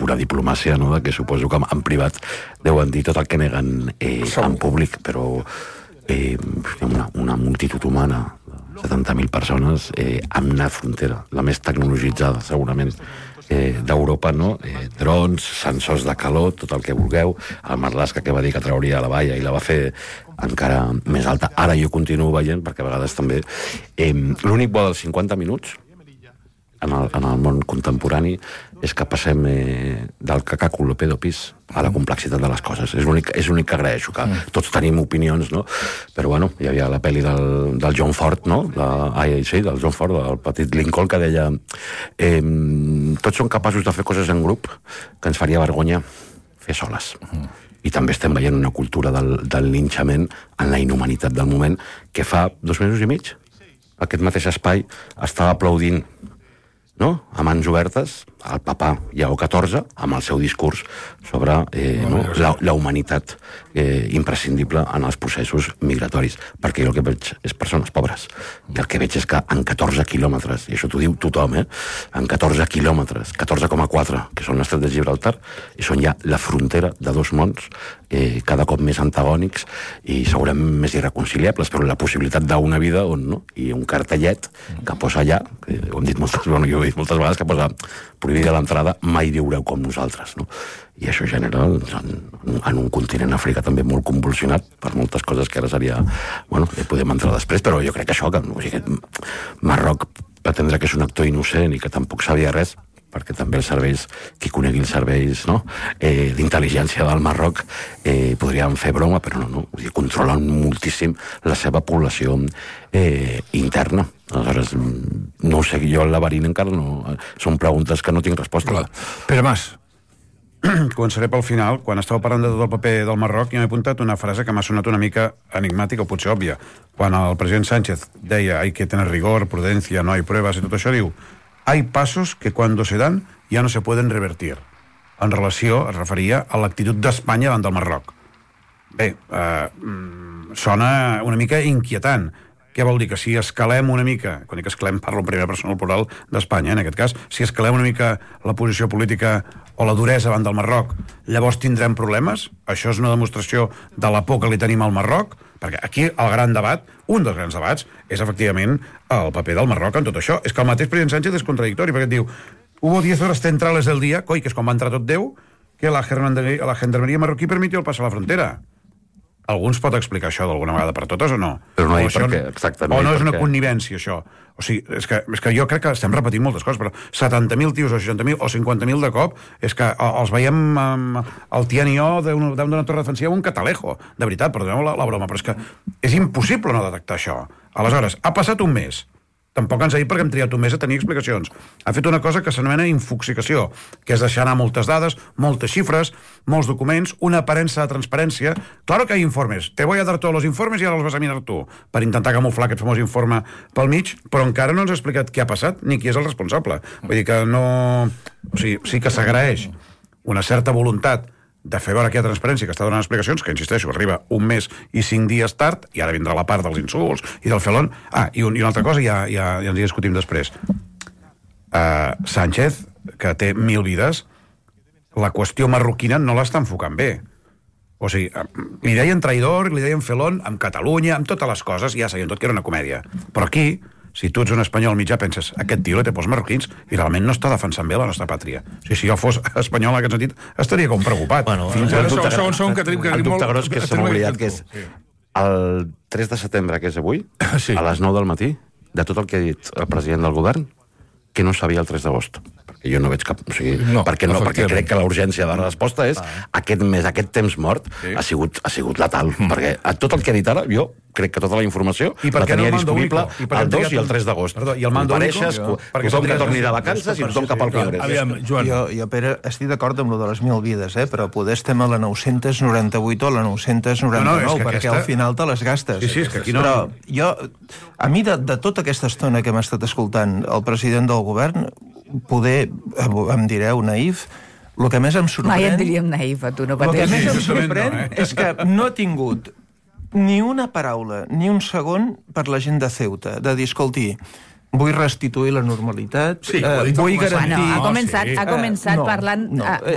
pura diplomàcia, no? Que suposo que en privat deuen dir tot el que neguen en públic, però una multitud humana, 70.000 persones, amb una frontera, la més tecnologitzada, segurament, d'Europa, no? Drons, sensors de calor, tot el que vulgueu. El Marlaska, que va dir que trauria la valla i la va fer encara més alta. Ara jo continuo veient, perquè a vegades també... L'únic bo dels 50 minuts en el món contemporani és que passem del cacaculo pedopis a la complexitat de les coses. És l'únic que agraeixo, que tots tenim opinions, no? Però, bueno, hi havia la pel·li del John Ford, no? Sí, del John Ford, del petit Lincoln, que deia tots són capaços de fer coses en grup que ens faria vergonya fer soles. I també estem veient una cultura del linxament en la inhumanitat del moment que fa 2 mesos i mig aquest mateix espai estava aplaudint, no? A mans obertes, el papà Lleó XIV, amb el seu discurs sobre la humanitat imprescindible en els processos migratoris. Perquè jo el que veig és persones pobres. I el que veig és que en 14 quilòmetres, i això t'ho diu tothom, en 14 quilòmetres, 14,4, que són l'estret de Gibraltar, i són ja la frontera de 2 mons, cada cop més antagònics i segurament més irreconciliables, però la possibilitat d'una vida on, no? I un cartellet que posa allà, que ho hem dit moltes vegades, que posa prohibida l'entrada, mai viureu com nosaltres, no? I això genera en un continent Àfrica també molt convulsionat per moltes coses que ara seria... Bueno, podem entrar després, però jo crec que això, que Marroc pretendre que és un actor innocent i que tampoc sabia res, perquè també els serveis, qui conegui els serveis d'intel·ligència del Marroc podrien fer broma, però no. Controlen moltíssim la seva població interna. Aleshores, no ho sé, jo el laberint encara no... Són preguntes que no tinc resposta. Pere Mas, començaré pel final. Quan estàveu parlant de tot el paper del Marroc, jo m'he apuntat una frase que m'ha sonat una mica enigmàtica o potser òbvia. Quan el president Sánchez deia hay que tener rigor, prudencia, no hay pruebas, i tot això, diu hay pasos que cuando se dan ya no se pueden revertir. En relació, es referia a l'actitud d'Espanya davant del Marroc. Bé, sona una mica inquietant. Què vol dir? Que si escalem una mica, quan dic escalem parlo en primera persona al plural d'Espanya, en aquest cas, si escalem una mica la posició política o la duresa davant del Marroc, llavors tindrem problemes? Això és una demostració de la por que li tenim al Marroc? Perquè aquí el gran debat, un dels grans debats, és efectivament el paper del Marroc en tot això. És que el mateix president Sánchez és contradictori, perquè et diu hubo 10 horas centrales del día, coi, que és quan va entrar tot Déu, que la gendarmeria marroquí permitió el pas a la frontera. Algú ens pot explicar això d'alguna vegada per totes o no? Però no per què, exactament. O no és una connivència, això? O sigui, és que jo crec que estem repetint moltes coses, però 70.000 tios o 60.000 o 50.000 de cop, és que els veiem el tianió d'una torre defensiva un catalejo. De veritat, perdoneu la broma, però és que és impossible no detectar això. Aleshores, ha passat un mes. Tampoc ens ha dit perquè hem triat un mes a tenir explicacions. Ha fet una cosa que s'anomena infoxicació, que és deixar anar moltes dades, moltes xifres, molts documents, una aparença de transparència. Claro que hay informes. Te voy a dar todos los informes i ara els vas a mirar tu, per intentar camuflar aquest famós informe pel mig, però encara no ens ha explicat què ha passat ni qui és el responsable. Vull dir que no... O sigui, sí que s'agraeix una certa voluntat de fer veure que hi ha transparència, que està donant explicacions, que, insisteixo, arriba un mes i 5 dies tard, i ara vindrà la part dels insults i del felon. I una altra cosa, ja ens hi discutim després. Sánchez, que té 1.000 vides, la qüestió marroquina no l'està enfocant bé. O sigui, li deien traïdor, li deien felon, amb Catalunya, amb totes les coses, ja sabien tot que era una comèdia. Però aquí, si tu ets un espanyol mitjà, penses, aquest tio té pors marroquins i realment no està defensant bé la nostra pàtria. O sigui, si jo fos espanyol en aquest sentit, estaria com preocupat. Bueno, el dubte gros que s'ha oblidat, que és el 3 de setembre, que és avui, a les 9 del matí, de tot el que ha dit el president del govern, que no sabia el 3 d'agost. Perquè jo no veig cap... O sigui, perquè crec que la urgència de la resposta és aquest mes, aquest temps mort, ha sigut letal. Perquè a tot el que ha dit ara, jo crec que tota la informació la tenia disponible el 2 i el 3 d'agost. I el mando único? Tothom que torni de vacances i tothom cap al Congrés. Aviam, Joan. Jo, Pere, estic d'acord amb lo de les 1.000 vides, però poder estem a la 998 o la 999, perquè al final te les gastes. Sí, és que aquí no... Però jo, a mi, de tota aquesta estona que hem estat escoltant el president del govern, poder, em direu, naïf, el que més em sorprèn... Mai et diríem naïf, a tu no pateixis. El que més em sorprèn és que no ha tingut ni una paraula, ni un segon per la gent de Ceuta, de dir, escolti, vull restituir la normalitat, vull garantir... Bueno, ha començat parlant...